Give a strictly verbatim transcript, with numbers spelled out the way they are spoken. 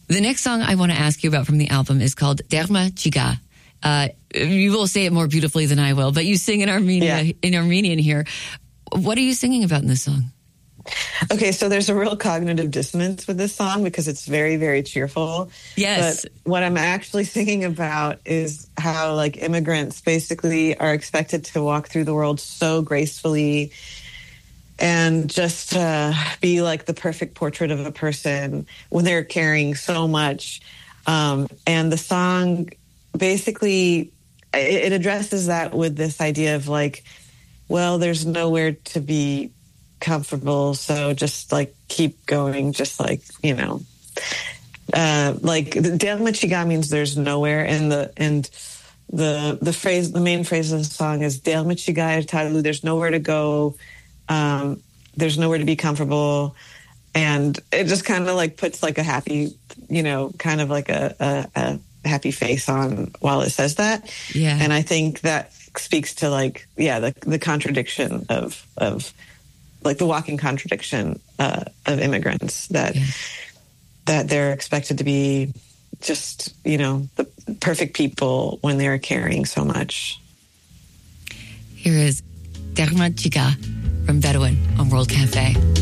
The next song I want to ask you about from the album is called Derma Chiga. Uh, you will say it more beautifully than I will, but you sing in Armenia, yeah. in Armenian here. What are you singing about in this song? Okay, so there's a real cognitive dissonance with this song because it's very, very cheerful. Yes. But what I'm actually singing about is how, like, immigrants basically are expected to walk through the world so gracefully and just uh, be like the perfect portrait of a person when they're carrying so much. Um, and the song basically, it, it addresses that with this idea of like, well, there's nowhere to be comfortable, so just like keep going, just like, you know, uh, like Derma Chiga means there's nowhere, and the and the the phrase, the main phrase of the song is Derma Chiga Talu, there's nowhere to go. Um, there's nowhere to be comfortable. And it just kind of like puts like a happy, you know, kind of like a, a, a happy face on while it says that. Yeah. And I think that speaks to like, yeah, the, the contradiction of, of like the walking contradiction uh, of immigrants that, yeah. that they're expected to be just, you know, the perfect people when they're carrying so much. Here is Derma Chiga from Bedouin on World Cafe.